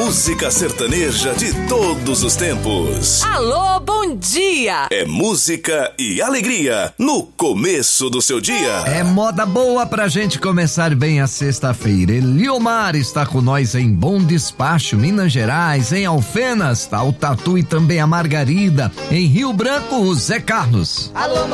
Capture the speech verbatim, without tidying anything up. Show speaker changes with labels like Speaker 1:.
Speaker 1: música sertaneja de todos os tempos.
Speaker 2: Alô, bom dia!
Speaker 1: É música e alegria no começo do seu dia.
Speaker 3: É moda boa pra gente começar bem a sexta-feira. Eliomar está com nós em Bom Despacho, Minas Gerais. Em Alfenas tá o Tatu e também a Margarida. Em Rio Branco, o Zé Carlos.
Speaker 4: Alô,